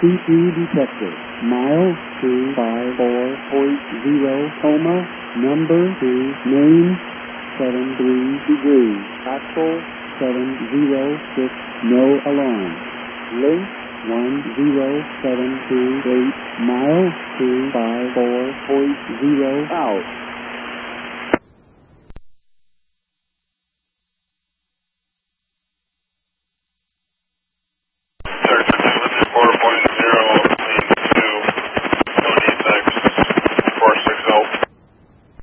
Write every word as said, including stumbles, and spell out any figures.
C P detector. Mile two five four point zero, coma, number two, name, seven three degrees, actual, seven zero six, no alarm. Link, one zero seven two eight, mile two five four point zero, out.